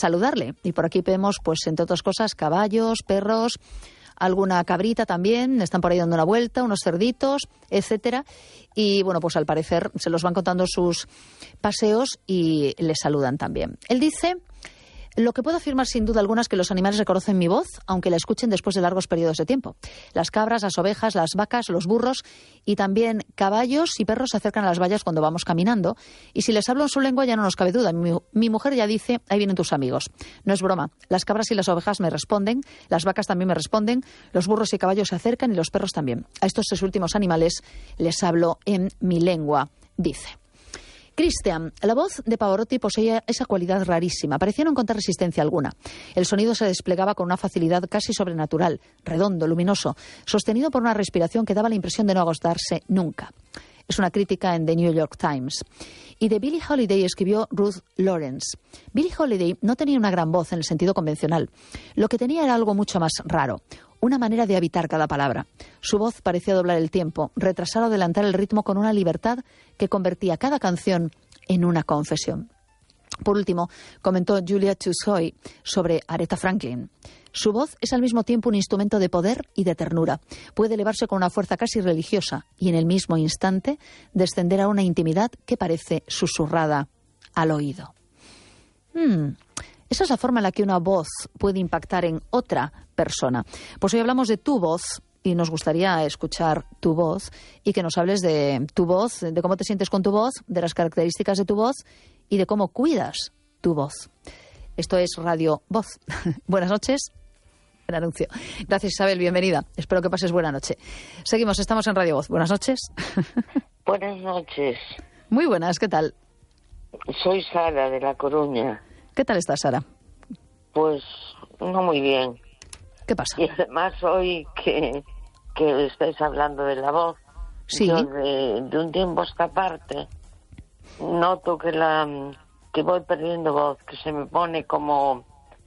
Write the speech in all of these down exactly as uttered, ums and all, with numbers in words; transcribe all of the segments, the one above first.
saludarle. Y por aquí vemos, pues entre otras cosas, caballos, perros, alguna cabrita también, están por ahí dando una vuelta, unos cerditos, etcétera. Y bueno, pues al parecer se los van contando sus paseos y les saludan también. Él dice: lo que puedo afirmar sin duda alguna es que los animales reconocen mi voz, aunque la escuchen después de largos periodos de tiempo. Las cabras, las ovejas, las vacas, los burros y también caballos y perros se acercan a las vallas cuando vamos caminando. Y si les hablo en su lengua ya no nos cabe duda. Mi, mi mujer ya dice: ahí vienen tus amigos. No es broma. Las cabras y las ovejas me responden, las vacas también me responden, los burros y caballos se acercan y los perros también. A estos tres últimos animales les hablo en mi lengua, dice. Christian, la voz de Pavarotti poseía esa cualidad rarísima. Parecía no encontrar resistencia alguna. El sonido se desplegaba con una facilidad casi sobrenatural, redondo, luminoso, sostenido por una respiración que daba la impresión de no agotarse nunca. Es una crítica en The New York Times. Y de Billie Holiday escribió Ruth Lawrence. Billie Holiday no tenía una gran voz en el sentido convencional. Lo que tenía era algo mucho más raro. Una manera de habitar cada palabra. Su voz parecía doblar el tiempo, retrasar o adelantar el ritmo con una libertad que convertía cada canción en una confesión. Por último, comentó Julia Tussoy sobre Aretha Franklin. Su voz es al mismo tiempo un instrumento de poder y de ternura. Puede elevarse con una fuerza casi religiosa y en el mismo instante descender a una intimidad que parece susurrada al oído. Hmm... Esa es la forma en la que una voz puede impactar en otra persona. Pues hoy hablamos de tu voz y nos gustaría escuchar tu voz y que nos hables de tu voz, de cómo te sientes con tu voz, de las características de tu voz y de cómo cuidas tu voz. Esto es Radio Voz. Buenas noches. El anuncio. Gracias, Isabel. Bienvenida. Espero que pases buena noche. Seguimos. Estamos en Radio Voz. Buenas noches. Buenas noches. Muy buenas. ¿Qué tal? Soy Sara, de La Coruña. ¿Qué tal estás, Sara? Pues no muy bien. ¿Qué pasa? Y además hoy que, que estáis hablando de la voz, sí. Yo de, de un tiempo a esta parte noto que la que voy perdiendo voz, que se me pone como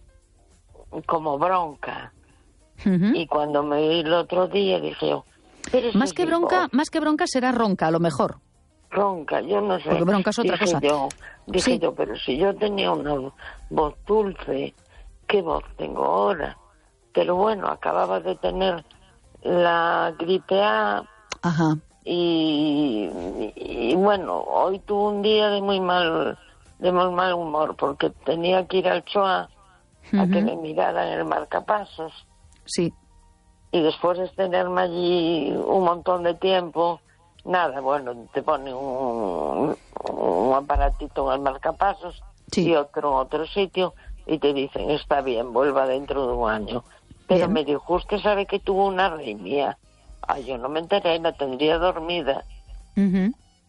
como bronca. Uh-huh. Y cuando me oí el otro día dije yo, más que bronca, voz. más que bronca será ronca, a lo mejor. Ronca, yo no sé. Porque bronca es otra dije cosa. Yo, dije sí. yo, pero si yo tenía una voz dulce, ¿qué voz tengo ahora? Pero bueno, acababa de tener la gripe A. Ajá. Y, y, y bueno, hoy tuve un día de muy mal de muy mal humor porque tenía que ir al Choa uh-huh. a que me miraran el marcapasos. Sí. Y después de tenerme allí un montón de tiempo, nada, bueno, te ponen un, un aparatito en el marcapasos sí. y otro en otro sitio y te dicen, está bien, vuelva dentro de un año. Pero bien. Me dijo, usted sabe que tuvo una arritmia. Ay, yo no me enteré, la tendría dormida. Uh-huh.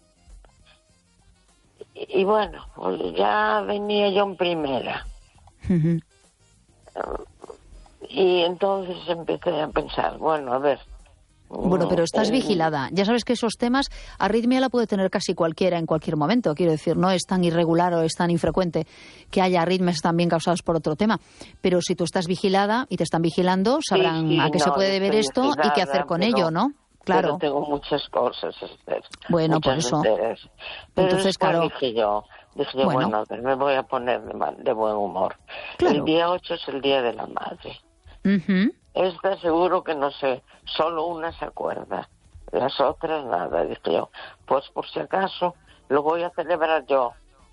Y, y bueno, pues ya venía yo en primera. Uh-huh. Y entonces empecé a pensar, bueno, a ver... Bueno, pero estás vigilada. Ya sabes que esos temas, arritmia la puede tener casi cualquiera en cualquier momento. Quiero decir, no es tan irregular o es tan infrecuente que haya arritmias también causadas por otro tema. Pero si tú estás vigilada y te están vigilando, sabrán sí, sí, a qué no, se puede deber esto vigilada, y qué hacer con pero, ello, ¿no? Claro. Pero tengo muchas cosas, Esther. Bueno, muchas por eso. Enteras. Pero entonces, claro. Dije yo, dije yo bueno, bueno me voy a poner de, mal, de buen humor. Claro. El día ocho es el Día de la Madre. Uh-huh. Esta seguro que no sé, solo una se acuerda, las otras nada, dije yo. Pues por si acaso lo voy a celebrar yo.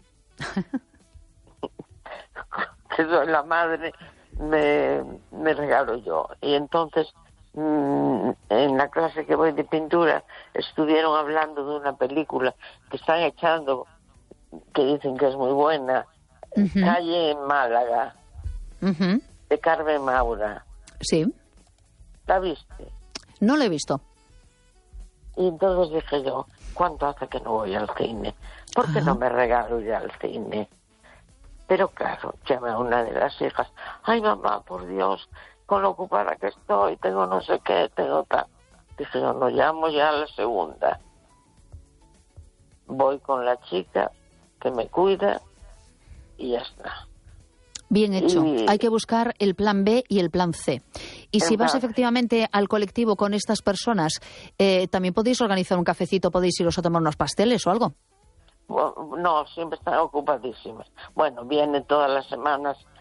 Que soy la madre, me, me regalo yo. Y entonces, mmm, en la clase que voy de pintura, estuvieron hablando de una película que están echando, que dicen que es muy buena, uh-huh. Calle en Málaga, uh-huh. de Carmen Maura. Sí. ¿La viste? No la he visto. Y entonces dije yo, ¿cuánto hace que no voy al cine? ¿Por qué Ajá. no me regalo ir al cine? Pero claro, llamé a una de las hijas. Ay, mamá, por Dios, con lo ocupada que estoy, tengo no sé qué, tengo tal. Dije yo, no llamo ya a la segunda. Voy con la chica que me cuida y ya está. Bien hecho. Y... hay que buscar el plan B y el plan C. Y si vas efectivamente al colectivo con estas personas, eh, también podéis organizar un cafecito, podéis iros a tomar unos pasteles o algo. No, siempre están ocupadísimas. Bueno, vienen todas las semanas